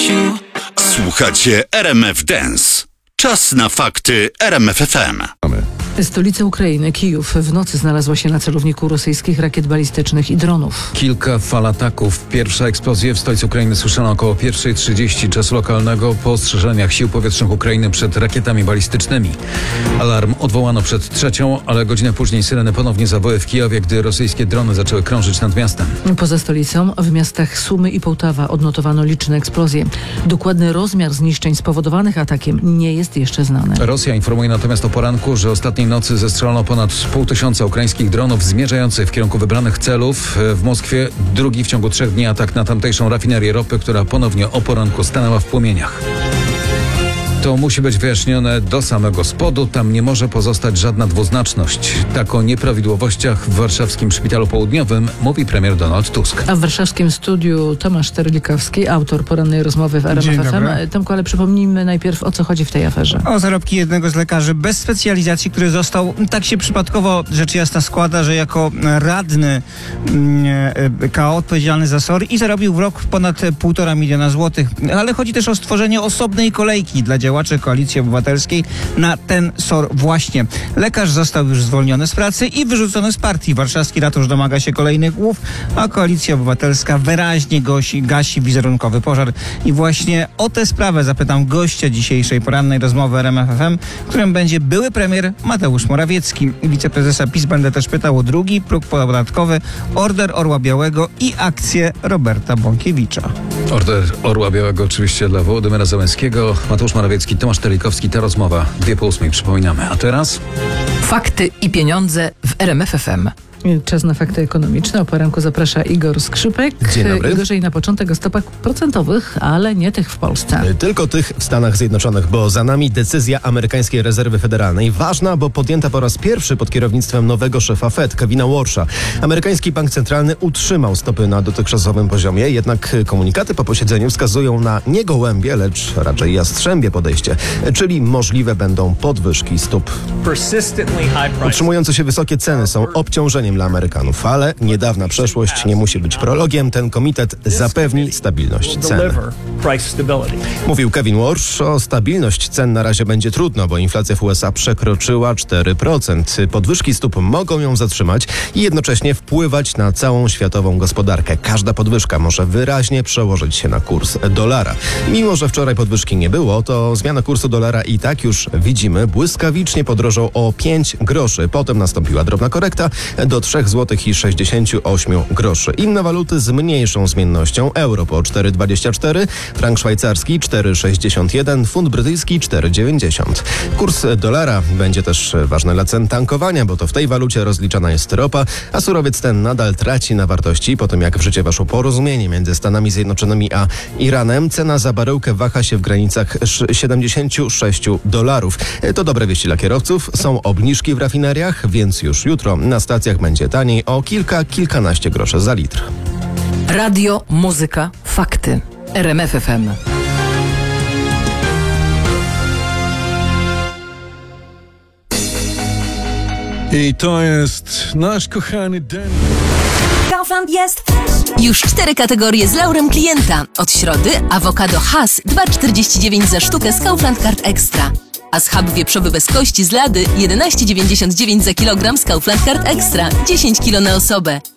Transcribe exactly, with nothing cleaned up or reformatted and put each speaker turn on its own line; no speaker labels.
you.
Słuchacie R M F Dance. Czas na fakty R M F F M.
Stolica Ukrainy, Kijów, w nocy znalazła się na celowniku rosyjskich rakiet balistycznych i dronów.
Kilka fal ataków. Pierwsza eksplozja w stolicy Ukrainy słyszano około pierwsza trzydzieści czasu lokalnego po ostrzeżeniach sił powietrznych Ukrainy przed rakietami balistycznymi. Alarm odwołano przed trzecią, ale godzinę później syreny ponownie zawoły w Kijowie, gdy rosyjskie drony zaczęły krążyć nad miastem.
Poza stolicą w miastach Sumy i Połtawa odnotowano liczne eksplozje. Dokładny rozmiar zniszczeń spowodowanych atakiem nie jest jeszcze znany.
Rosja informuje natomiast o poranku, że ostatniej nocy zestrzelono ponad pół tysiąca ukraińskich dronów zmierzających w kierunku wybranych celów. W Moskwie drugi w ciągu trzech dni atak na tamtejszą rafinerię ropy, która ponownie o poranku stanęła w płomieniach. To musi być wyjaśnione do samego spodu. Tam nie może pozostać żadna dwuznaczność. Tak o nieprawidłowościach w warszawskim Szpitalu Południowym mówi premier Donald Tusk.
A w warszawskim studiu Tomasz Terlikowski, autor porannej rozmowy w R M F F M. Tomku, ale przypomnijmy najpierw, o co chodzi w tej aferze. O
zarobki jednego z lekarzy bez specjalizacji, który został, tak się przypadkowo rzecz jasna składa, że jako radny K O odpowiedzialny za S O R i zarobił w rok ponad półtora miliona złotych. Ale chodzi też o stworzenie osobnej kolejki dla działaczy Koalicji Obywatelskiej na ten S O R właśnie. Lekarz został już zwolniony z pracy i wyrzucony z partii. Warszawski ratusz domaga się kolejnych głów, a Koalicja Obywatelska wyraźnie gasi, gasi wizerunkowy pożar. I właśnie o tę sprawę zapytam gościa dzisiejszej porannej rozmowy R M F F M, którym będzie były premier Mateusz Morawiecki. Wiceprezesa PiS będę też pytał o drugi próg podatkowy, order Orła Białego i akcję Roberta Bąkiewicza.
Order Orła Białego oczywiście dla Wołodymyra Zełenskiego. Mateusz Morawiecki, Tomasz Terlikowski, ta rozmowa dwie po ósmej, przypominamy. A teraz?
Fakty i pieniądze w R M F F M.
Czas na fakty ekonomiczne. O poranku zaprasza Igor Skrzypek.
Dzień dobry.
Igorze, i na początek o stopach procentowych, ale nie tych w Polsce.
Tylko tych w Stanach Zjednoczonych, bo za nami decyzja amerykańskiej rezerwy federalnej. Ważna, bo podjęta po raz pierwszy pod kierownictwem nowego szefa Fed, Kevina Walsha. Amerykański bank centralny utrzymał stopy na dotychczasowym poziomie, jednak komunikaty po posiedzeniu wskazują na nie gołębie, lecz raczej jastrzębie podejście, czyli możliwe będą podwyżki stóp. Utrzymujące się wysokie ceny są obciążeniem dla Amerykanów, ale niedawna przeszłość nie musi być prologiem. Ten komitet zapewni stabilność cen. Mówił Kevin Walsh. O stabilność cen na razie będzie trudno, bo inflacja w U S A przekroczyła cztery procent. Podwyżki stóp mogą ją zatrzymać i jednocześnie wpływać na całą światową gospodarkę. Każda podwyżka może wyraźnie przełożyć się na kurs dolara. Mimo że wczoraj podwyżki nie było, to zmiana kursu dolara i tak już widzimy błyskawicznie podrożał o pięć groszy. Potem nastąpiła drobna korekta do trzy złote sześćdziesiąt osiem groszy. Inne waluty z mniejszą zmiennością. Euro po cztery dwadzieścia cztery, frank szwajcarski cztery sześćdziesiąt jeden, funt brytyjski cztery dziewięćdziesiąt. Kurs dolara będzie też ważny dla cen tankowania, bo to w tej walucie rozliczana jest ropa, a surowiec ten nadal traci na wartości. Po tym jak w życie weszło porozumienie między Stanami Zjednoczonymi a Iranem, cena za baryłkę waha się w granicach siedemdziesiąt sześć dolarów. To dobre wieści dla kierowców. Są obniżki w rafineriach, więc już jutro na stacjach będzie taniej o kilka, kilkanaście groszy za litr.
Radio, muzyka, fakty. R M F F M.
I to jest nasz kochany Den.
Kaufland jest już cztery kategorie z laurem klienta. Od środy awokado Hass dwa czterdzieści dziewięć za sztukę z Kaufland Card Extra. A schab wieprzowy bez kości z lady jedenaście dziewięćdziesiąt dziewięć za kilogram z Kaufland Card Extra. dziesięć kilo na osobę.